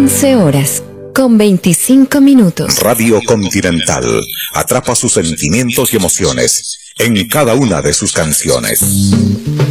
15 horas, con 25 minutos. Radio Continental atrapa sus sentimientos y emociones en cada una de sus canciones.